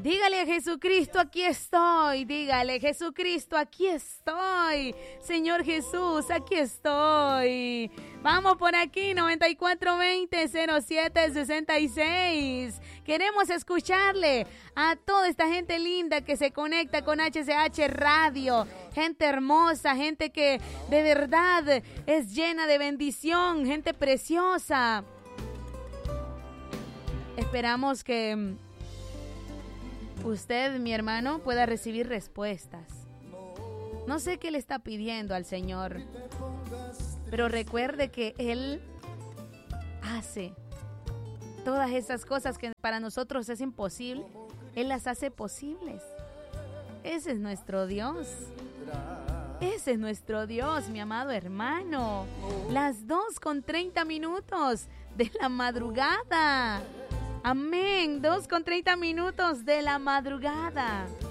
Dígale a Jesucristo, aquí estoy. Dígale, Jesucristo, aquí estoy. Señor Jesús, aquí estoy. Vamos por aquí, 9420-0766. Queremos escucharle a toda esta gente linda que se conecta con HCH Radio. Gente hermosa, gente que de verdad es llena de bendición, gente preciosa. Esperamos que usted, mi hermano, pueda recibir respuestas. No sé qué le está pidiendo al Señor, pero recuerde que Él hace todas esas cosas que para nosotros es imposible. Él las hace posibles. Ese es nuestro Dios. Ese es nuestro Dios, mi amado hermano. Las 2:30 de la madrugada. Amén, 2:30 de la madrugada.